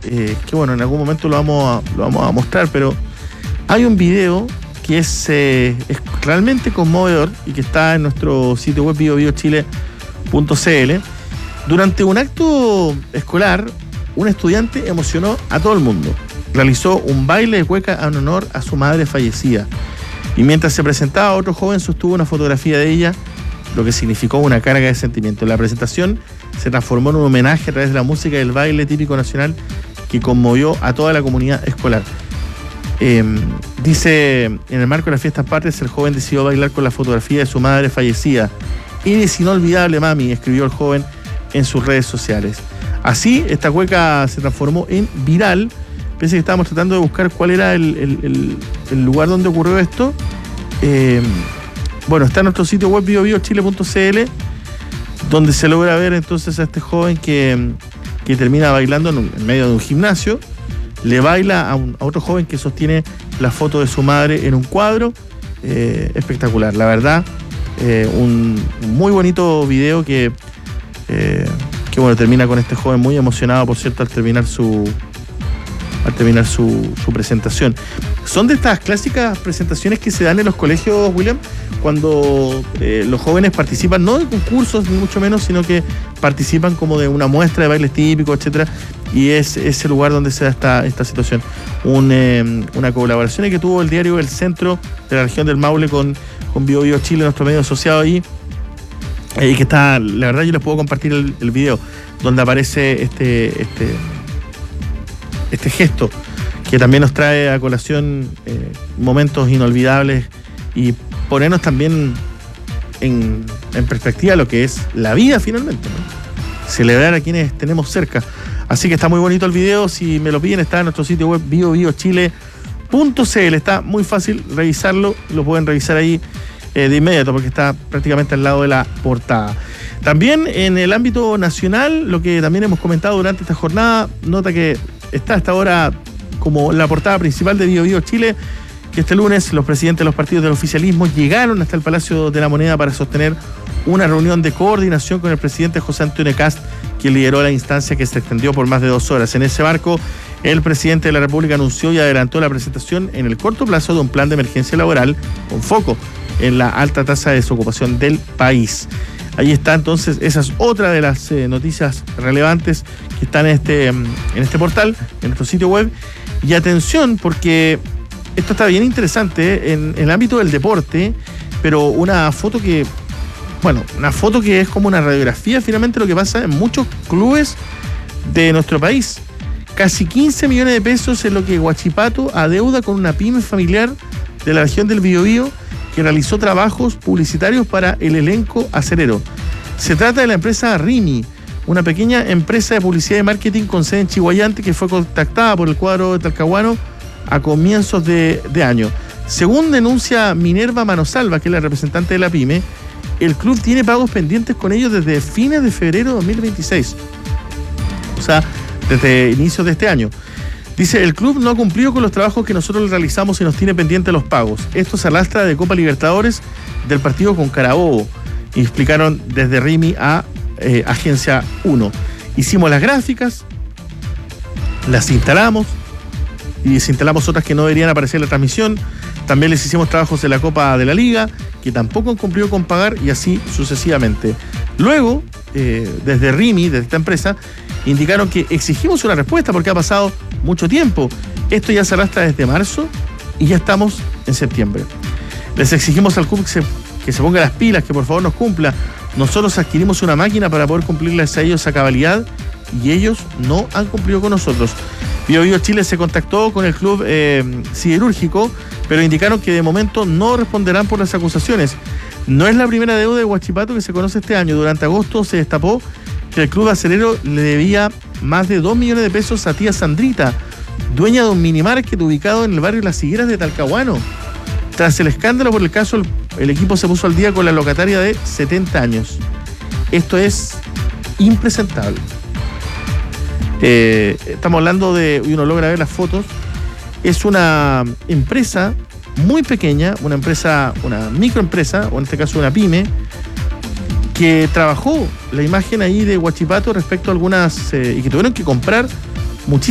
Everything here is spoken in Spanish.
que bueno, en algún momento lo vamos a mostrar, pero hay un video que es realmente conmovedor y que está en nuestro sitio web biobiochile.cl. Durante un acto escolar, un estudiante emocionó a todo el mundo. Realizó un baile de cueca en honor a su madre fallecida. Y mientras se presentaba, otro joven sostuvo una fotografía de ella, lo que significó una carga de sentimiento. La presentación se transformó en un homenaje a través de la música y el baile típico nacional que conmovió a toda la comunidad escolar. Dice, en el marco de las fiestas patrias, el joven decidió bailar con la fotografía de su madre fallecida. Eres inolvidable, mami, escribió el joven en sus redes sociales. Así, esta cueca se transformó en viral. Pensé que estábamos tratando de buscar cuál era el lugar donde ocurrió esto. Bueno, está en nuestro sitio web biobiochile.cl, donde se logra ver entonces a este joven que termina bailando en medio de un gimnasio. Le baila a otro joven que sostiene la foto de su madre en un cuadro. Espectacular, la verdad. Un muy bonito video que bueno, termina con este joven muy emocionado, por cierto, al terminar su presentación. Son de estas clásicas presentaciones que se dan en los colegios, William, cuando los jóvenes participan, no de concursos ni mucho menos, sino que participan como de una muestra de bailes típicos, etcétera, y es ese lugar donde se da esta situación. Una colaboración que tuvo el diario El Centro de la región del Maule con Bio Chile, nuestro medio asociado ahí, y que está, la verdad yo les puedo compartir el video donde aparece este gesto que también nos trae a colación momentos inolvidables y ponernos también en perspectiva lo que es la vida finalmente, ¿no? Celebrar a quienes tenemos cerca. Así que está muy bonito el video. Si me lo piden, está en nuestro sitio web biobiochile.cl. Está muy fácil revisarlo, lo pueden revisar ahí de inmediato porque está prácticamente al lado de la portada. También en el ámbito nacional, lo que también hemos comentado durante esta jornada, nota que está hasta ahora como la portada principal de Bio Chile, que este lunes los presidentes de los partidos del oficialismo llegaron hasta el Palacio de la Moneda para sostener una reunión de coordinación con el presidente José Antonio Kast, quien lideró la instancia que se extendió por más de 2 horas. En ese marco, el presidente de la República anunció y adelantó la presentación en el corto plazo de un plan de emergencia laboral con foco en la alta tasa de desocupación del país. Ahí está entonces, esa es otra de las noticias relevantes que están en este portal, en nuestro sitio web. Y atención, porque esto está bien interesante en el ámbito del deporte, pero una foto que es como una radiografía finalmente de lo que pasa en muchos clubes de nuestro país. Casi 15 millones de pesos es lo que Huachipato adeuda con una pyme familiar de la región del Biobío que realizó trabajos publicitarios para el elenco acerero. Se trata de la empresa Rimi, una pequeña empresa de publicidad y marketing con sede en Chihuayante que fue contactada por el cuadro de Talcahuano a comienzos de año. Según denuncia Minerva Manosalva, que es la representante de la pyme, el club tiene pagos pendientes con ellos desde fines de febrero de 2026. O sea, desde inicios de este año. Dice, el club no ha cumplido con los trabajos que nosotros realizamos y nos tiene pendientes los pagos. Esto se arrastra de Copa Libertadores del partido con Carabobo. Y explicaron desde Rimi a Agencia 1. Hicimos las gráficas, las instalamos y desinstalamos otras que no deberían aparecer en la transmisión. También les hicimos trabajos de la Copa de la Liga, que tampoco han cumplido con pagar, y así sucesivamente. Luego, desde Rimi, desde esta empresa, indicaron que exigimos una respuesta porque ha pasado mucho tiempo. Esto ya se arrastra desde marzo y ya estamos en septiembre. Les exigimos al club que se ponga las pilas, que por favor nos cumpla. Nosotros adquirimos una máquina para poder cumplirles a ellos a cabalidad y ellos no han cumplido con nosotros. Bio Chile se contactó con el club siderúrgico, pero indicaron que de momento no responderán por las acusaciones. No es la primera deuda de Huachipato que se conoce este año. Durante agosto se destapó que el club acerero le debía más de 2 millones de pesos a tía Sandrita, dueña de un minimarket ubicado en el barrio Las Higueras de Talcahuano. Tras el escándalo por el caso, el equipo se puso al día con la locataria de 70 años. Esto es impresentable. Estamos hablando de, y uno logra ver las fotos, es una empresa muy pequeña, una microempresa, o en este caso una pyme, que trabajó la imagen ahí de Huachipato respecto a algunas, y que tuvieron que comprar muchísimas